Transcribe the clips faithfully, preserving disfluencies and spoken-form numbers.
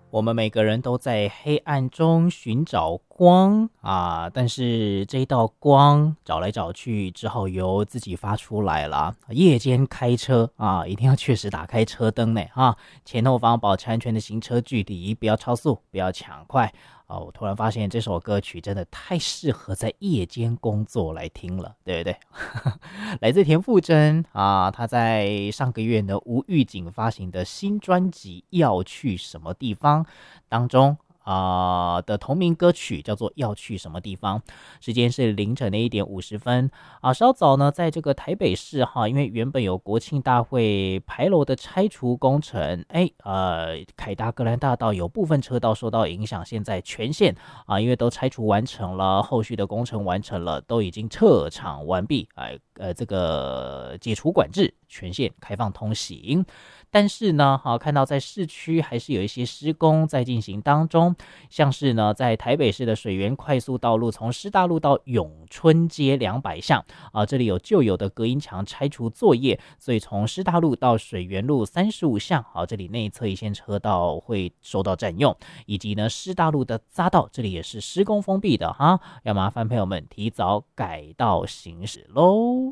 我们每个人都在黑暗中寻找光啊，但是这一道光找来找去，只好由自己发出来了。夜间开车啊，一定要确实打开车灯呢啊，前后方保持安全的行车距离，不要超速，不要抢快。哦，我突然发现这首歌曲真的太适合在夜间工作来听了，对不对？来自田馥甄啊，她在上个月呢无预警发行的新专辑《要去什么地方》当中啊、呃、的同名歌曲叫做《要去什么地方》，时间是凌晨的一点五十分啊。稍早呢，在这个台北市哈，因为原本有国庆大会牌楼的拆除工程，哎呃，凯达格兰大道有部分车道受到影响，现在全线啊，因为都拆除完成了，后续的工程完成了，都已经撤场完毕，哎呃，这个解除管制，全线开放通行。但是呢，好、啊、看到在市区还是有一些施工在进行当中，像是呢，在台北市的水源快速道路，从师大路到永春街两百巷啊，这里有旧有的隔音墙拆除作业，所以从师大路到水源路三十五巷，好、啊，这里内侧一线车道会受到占用，以及呢师大路的匝道，这里也是施工封闭的哈、啊，要麻烦朋友们提早改道行驶喽。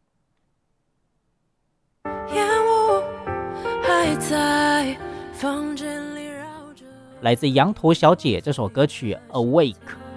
还在房间里绕着来自羊驼小姐这首歌曲 Awake。